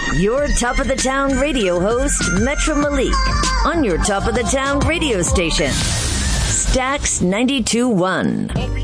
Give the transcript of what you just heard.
Your Top of the Town radio host, Metro Malik, on your Top of the Town radio station, Stax 92.1.